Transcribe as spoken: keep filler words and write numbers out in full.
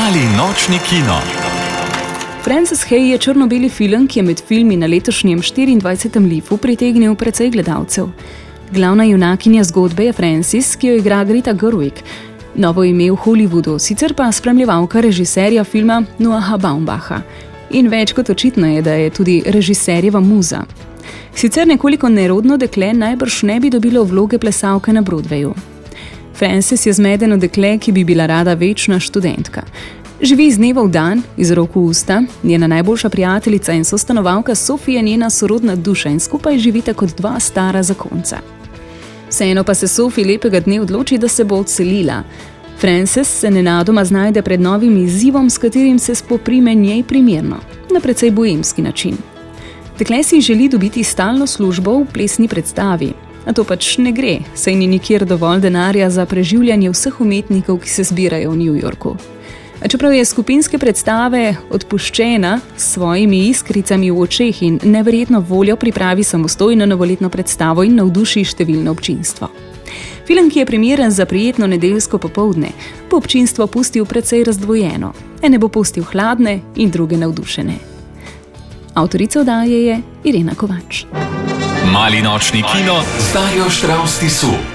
Mali nočni kino. Frances Hay je črno-beli film, ki je med filmi na letošnjem štiriindvajsetem lifu pritegnil precej gledalcev. Glavna junakinja zgodbe je Frances, ki jo igra Greta Gerwig, novo ime v Hollywoodu, sicer pa spremljevalka režiserja filma Noaha Baumbacha. In več kot očitno je, da je tudi režiserjeva muza. Sicer nekoliko nerodno dekle najbrž ne bi dobilo vloge plesalke na Broadwayu. Frances je zmedeno dekle, ki bi bila rada večna študentka. Živi iz dneva v dan, iz rok v usta, njena najboljša prijateljica in sostanovalka Sophie je njena sorodna duša in skupaj živita kot dva stara zakonca. Vseeno pa se Sophie lepega dne odloči, da se bo odselila. Frances se nenadoma znajde pred novim izzivom, s katerim se spoprime njej primerno, na precej boemski način. Dekle si želi dobiti stalno službo v plesni predstavi, a to pač ne gre, saj ni nikjer dovolj denarja za preživljanje vseh umetnikov, ki se zbirajo v New Yorku. A čeprav je skupinske predstave odpuščena s svojimi iskricami v očeh in neverjetno voljo pripravi samostojno novoletno predstavo in navduši številno občinstvo. Film, ki je primeren za prijetno nedeljsko popoldne, bo občinstvo pustil precej razdvojeno. Ene bo pustil hladne in druge navdušene. Avtorica oddaje je Irena Kovač. Mali nočni kino z Darjo Štravs Tisu.